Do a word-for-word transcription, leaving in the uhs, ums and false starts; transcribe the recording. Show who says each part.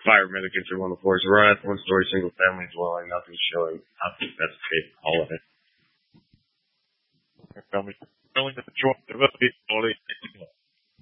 Speaker 1: Fire medic entry one oh four is arrived. One story single family dwelling. Nothing showing. Nothing investigate. All of it.
Speaker 2: Family dwelling at the joint. Investigate quality.